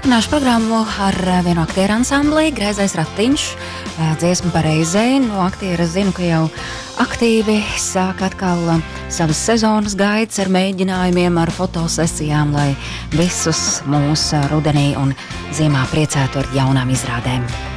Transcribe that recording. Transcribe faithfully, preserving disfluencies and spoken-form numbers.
Turpināšu programmu ar vienu aktieru ansamblī, Greizais ratiņš, dziesmu pareizē. No aktiera zinu, ka jau aktīvi sāk atkal savas sezonas gaitas ar mēģinājumiem, ar fotosesijām, lai visus mūs rudenī un ziemā priecētu ar jaunām izrādēm.